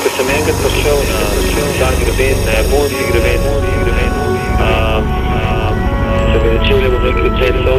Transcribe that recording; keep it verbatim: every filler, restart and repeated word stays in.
ko sem enkrat prišel na ta greben, na Japonski greben, um, um, so me začeli, bom rekel, celo